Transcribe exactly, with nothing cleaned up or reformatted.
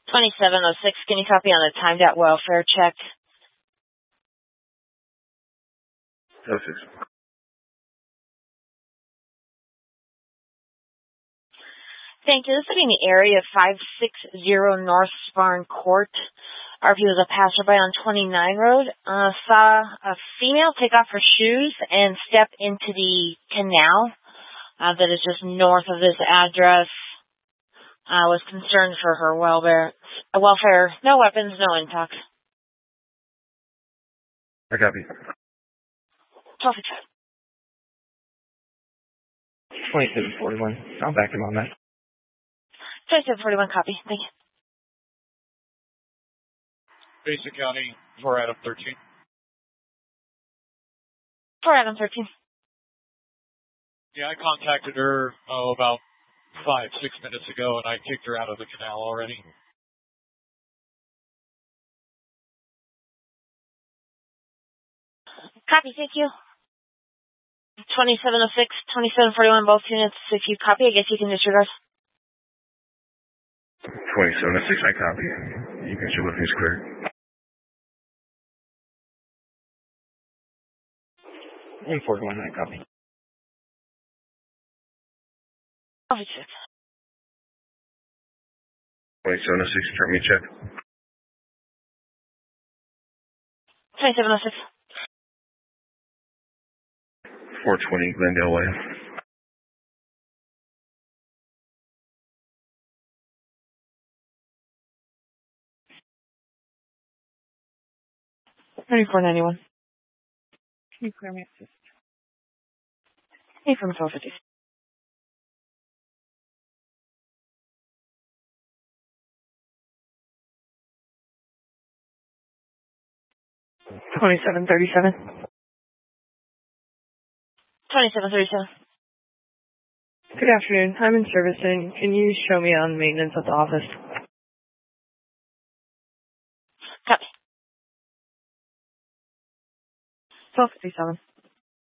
twenty-seven oh six, can you copy on a timed out welfare check? oh six. Thank you. This is in the area of five sixty North Sparn Court. R P was a passerby on twenty-nine Road. Uh, saw a female take off her shoes and step into the canal uh, that is just north of this address. I uh, was concerned for her welfare. Welfare. No weapons, no intox. I copy. Perfect. twenty-seven forty-one. I'll back him on that. twenty-seven forty-one, copy. Thank you. Basic County for Adam thirteen. For Adam thirteen. Yeah, I contacted her, oh, about five, six minutes ago, and I kicked her out of the canal already. Copy, thank you. twenty-seven oh six, twenty-seven forty-one, both units. If you copy, I guess you can disregard. twenty-seven oh six, I copy. You can show if he's clear. one forty-one, I copy. Copy, six. twenty-seven oh six, turn me check. twenty-seven oh six. four twenty Glendale Way. thirty-four ninety-one. Can you clear me assist? Hey, from twelve fifty. twenty-seven thirty-seven. twenty-seven thirty-seven. Good afternoon. I'm in servicing. Can you show me on maintenance at the office? Copy. twelve fifty-seven.